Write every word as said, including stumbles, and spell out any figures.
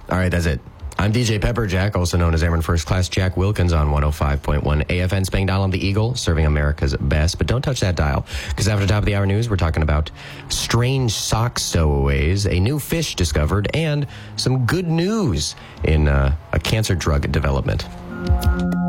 All right, that's it. I'm D J Pepperjack, also known as Airman First Class Jack Wilkins on one oh five point one A F N Spangdahl on the Eagle, serving America's best. But don't touch that dial, because after top of the hour news, we're talking about strange sock stowaways, a new fish discovered, and some good news in uh, a cancer drug development.